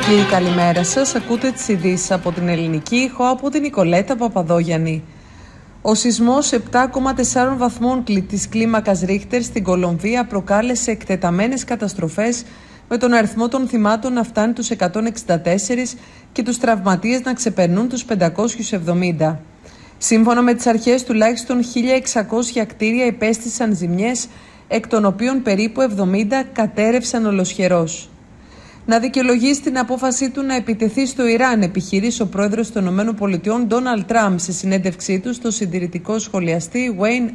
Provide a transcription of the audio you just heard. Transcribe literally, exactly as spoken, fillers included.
κύριοι, καλημέρα σας. Ακούτε τις ειδήσεις από την Ελληνική Ήχο, από την Νικολέτα Παπαδόγιαννη. Ο σεισμός επτά κόμμα τέσσερα βαθμών της κλίμακας Ρίχτερ στην Κολομβία προκάλεσε εκτεταμένες καταστροφές, με τον αριθμό των θυμάτων να φτάνει τους εκατόν εξήντα τέσσερα και τους τραυματίες να ξεπερνούν τους πεντακόσιους εβδομήντα. Σύμφωνα με τις αρχές, τουλάχιστον χίλια εξακόσια κτίρια υπέστησαν ζημιές, εκ των οποίων περίπου εβδομήντα κατέρευσαν ολοσχερώς. Να δικαιολογήσει την απόφασή του να επιτεθεί στο Ιράν, επιχειρήσει ο πρόεδρος των ΗΠΑ Ντόναλντ Τραμπ σε συνέντευξή του στο συντηρητικό σχολιαστή Wayne